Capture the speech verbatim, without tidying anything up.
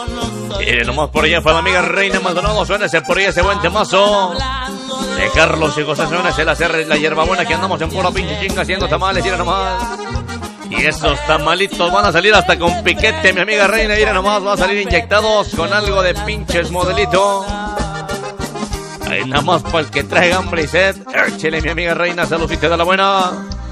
Miren nomás por allá para la amiga Reina Maldonado. Suénese por allá ese buen temazo de Carlos y José. Suénese la, la hierbabuena que andamos en puro pinche chinga haciendo tamales. Miren nomás. Y esos tamalitos van a salir hasta con piquete, mi amiga Reina. Miren nomás, van a salir inyectados con algo de pinches modelito. Ahí nada más para el que traiga hambre y sed. Échele, mi amiga Reina, saludcita de la buena.